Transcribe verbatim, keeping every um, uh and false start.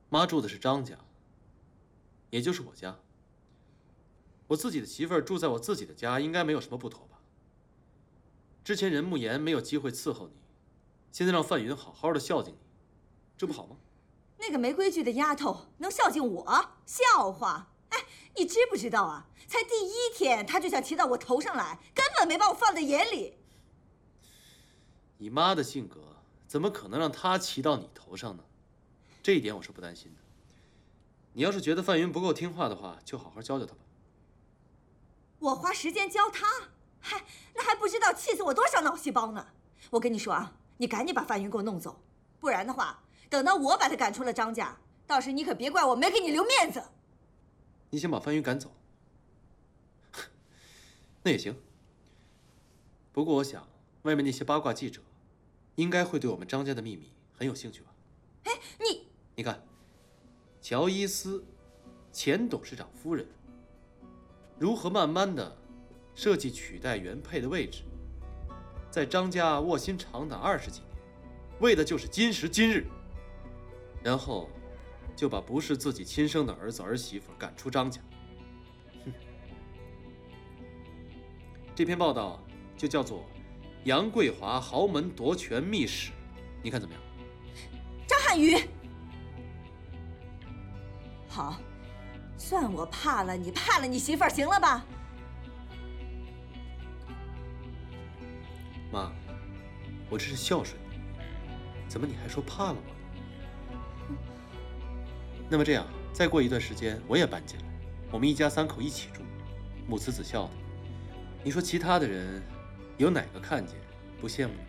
妈住的是张家，也就是我家。我自己的媳妇儿住在我自己的家，应该没有什么不妥吧？之前任慕言没有机会伺候你，现在让范云好好的孝敬你，这不好吗？ 那个没规矩的丫头能孝敬我？笑话！哎，你知不知道啊？才第一天，她就想骑到我头上来，根本没把我放在眼里。 你妈的性格，怎么可能让她骑到你头上呢？这一点我是不担心的。你要是觉得范云不够听话的话，就好好教教她吧。 我花时间教她，嗨，那还不知道气死我多少脑细胞呢！我跟你说啊，你赶紧把范云给我弄走，不然的话，等到我把他赶出了张家，到时你可别怪我没给你留面子。 你想把范云赶走？那也行。不过我想，外面那些八卦记者，应该会对我们张家的秘密很有兴趣吧？ 哎，你你看，乔伊斯，前董事长夫人，如何慢慢的设计取代原配的位置，在张家卧薪尝胆二十几年，为的就是今时今日，然后就把不是自己亲生的儿子儿媳妇赶出张家。哼，这篇报道就叫做《杨桂华豪门夺权秘史》，你看怎么样？ 张涵予，好，算我怕了你，怕了你媳妇儿，行了吧？ 妈，我这是孝顺你，怎么你还说怕了我呢？那么这样，再过一段时间我也搬进来，我们一家三口一起住，母慈子孝的。你说其他的人有哪个看见不羡慕你？